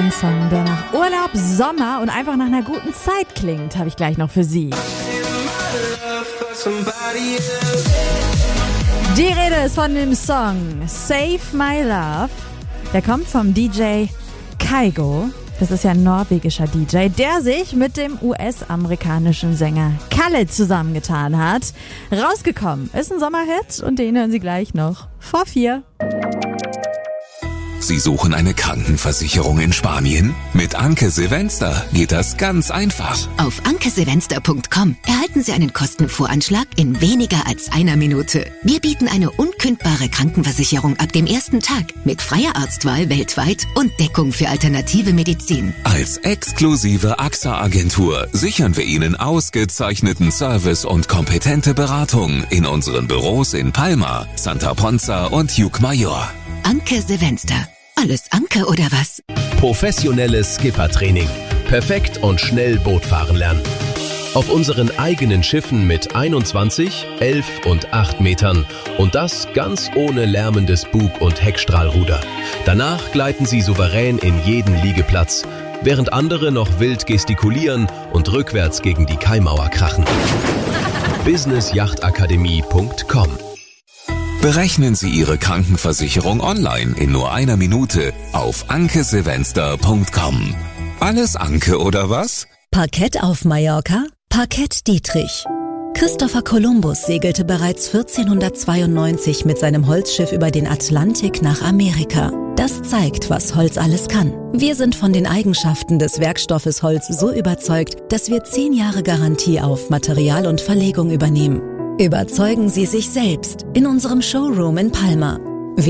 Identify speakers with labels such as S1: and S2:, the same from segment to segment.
S1: Ein Song, der nach Urlaub, Sommer und einfach nach einer guten Zeit klingt, habe ich gleich noch für Sie. Die Rede ist von dem Song Save My Love. Der kommt vom DJ Kygo. Das ist ja ein norwegischer DJ, der sich mit dem US-amerikanischen Sänger Khaled zusammengetan hat. Rausgekommen ist ein Sommerhit und den hören Sie gleich noch vor 4.
S2: Sie suchen eine Krankenversicherung in Spanien? Mit Anke Silvester geht das ganz einfach.
S3: Auf ankesilvester.com erhalten Sie einen Kostenvoranschlag in weniger als einer Minute. Wir bieten eine unkündbare Krankenversicherung ab dem ersten Tag mit freier Arztwahl weltweit und Deckung für alternative Medizin.
S2: Als exklusive AXA-Agentur sichern wir Ihnen ausgezeichneten Service und kompetente Beratung in unseren Büros in Palma, Santa Ponza und Llucmajor.
S3: Anke Silvester. Alles Anke oder was?
S4: Professionelles Skippertraining. Perfekt und schnell Boot fahren lernen. Auf unseren eigenen Schiffen mit 21, 11 und 8 Metern. Und das ganz ohne lärmendes Bug- und Heckstrahlruder. Danach gleiten Sie souverän in jeden Liegeplatz, während andere noch wild gestikulieren und rückwärts gegen die Kaimauer krachen. businessjachtakademie.com.
S2: Berechnen Sie Ihre Krankenversicherung online in nur einer Minute auf ankesilvester.com. Alles Anke oder was?
S5: Parkett auf Mallorca, Parkett Dietrich. Christopher Columbus segelte bereits 1492 mit seinem Holzschiff über den Atlantik nach Amerika. Das zeigt, was Holz alles kann. Wir sind von den Eigenschaften des Werkstoffes Holz so überzeugt, dass wir 10 Jahre Garantie auf Material und Verlegung übernehmen. Überzeugen Sie sich selbst in unserem Showroom in Palma.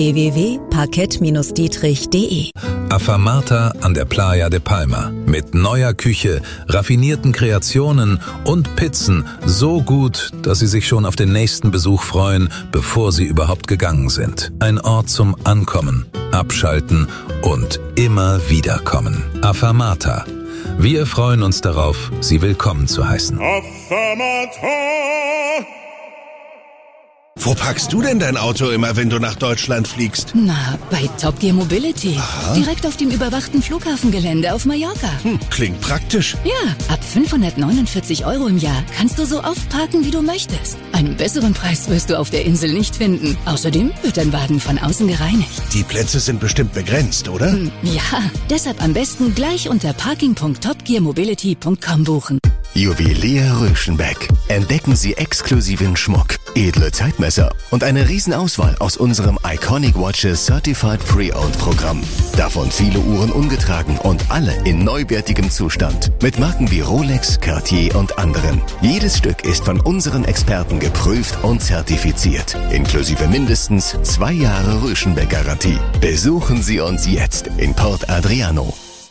S5: www.parkett-dietrich.de.
S6: Affamata an der Playa de Palma. Mit neuer Küche, raffinierten Kreationen und Pizzen so gut, dass Sie sich schon auf den nächsten Besuch freuen, bevor Sie überhaupt gegangen sind. Ein Ort zum Ankommen, Abschalten und immer wieder kommen. Affamata. Wir freuen uns darauf, Sie willkommen zu heißen.
S7: Affamata. Wo parkst du denn dein Auto immer, wenn du nach Deutschland fliegst?
S8: Na, bei Top Gear Mobility.
S7: Aha.
S8: Direkt auf dem überwachten Flughafengelände auf Mallorca.
S7: Klingt praktisch.
S8: Ja, ab 549 € im Jahr kannst du so oft parken, wie du möchtest. Einen besseren Preis wirst du auf der Insel nicht finden. Außerdem wird dein Wagen von außen gereinigt.
S7: Die Plätze sind bestimmt begrenzt, oder?
S8: Ja, deshalb am besten gleich unter parking.topgearmobility.com buchen.
S9: Juwelier Röschenbeck. Entdecken Sie exklusiven Schmuck, edle Zeitmesser und eine Riesenauswahl aus unserem Iconic Watches Certified Pre-Owned Programm. Davon viele Uhren ungetragen und alle in neuwertigem Zustand. Mit Marken wie Rolex, Cartier und anderen. Jedes Stück ist von unseren Experten geprüft und zertifiziert. Inklusive mindestens 2 Jahre Röschenbeck-Garantie. Besuchen Sie uns jetzt in Port Adriano.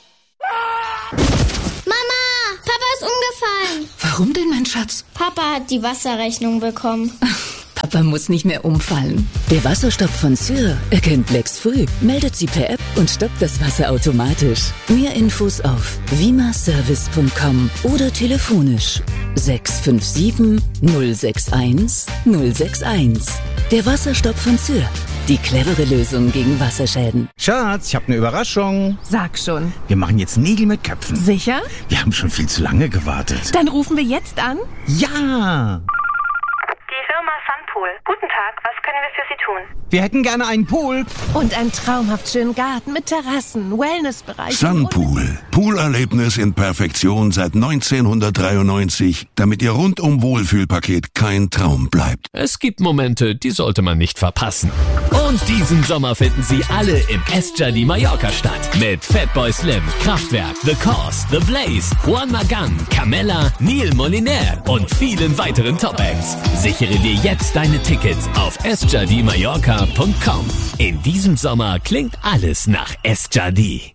S8: Warum denn, mein Schatz?
S10: Papa hat die Wasserrechnung bekommen.
S8: Papa muss nicht mehr umfallen. Der Wasserstopp von Syr erkennt Lecks früh, meldet sie per App und stoppt das Wasser automatisch. Mehr Infos auf vimaservice.com oder telefonisch 657 061 061. Der Wasserstopp von Syr. Die clevere Lösung gegen Wasserschäden.
S11: Schatz, ich habe eine Überraschung.
S12: Sag schon.
S11: Wir machen jetzt Nägel mit Köpfen.
S12: Sicher?
S11: Wir haben schon viel zu lange gewartet.
S12: Dann rufen wir jetzt an.
S11: Ja!
S13: Die Firma Sunpool. Guten Tag, was können wir für Sie tun?
S11: Wir hätten gerne einen Pool.
S12: Und einen traumhaft schönen Garten mit Terrassen, Wellnessbereich.
S14: Sunpool. Poolerlebnis in Perfektion seit 1993, damit Ihr rundum Wohlfühlpaket kein Traum bleibt.
S15: Es gibt Momente, die sollte man nicht verpassen. Und diesen Sommer finden Sie alle im Esjardí Mallorca statt. Mit Fatboy Slim, Kraftwerk, The Cause, The Blaze, Juan Magán, Camella, Neil Moliner und vielen weiteren Top-Acts. Sichere dir jetzt deine Tickets auf esjardimallorca.com. In diesem Sommer klingt alles nach Esjardí.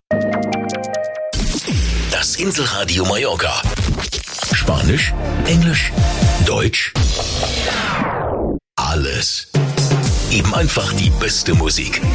S9: Das Inselradio Mallorca. Spanisch, Englisch, Deutsch. Alles. Eben einfach die beste Musik.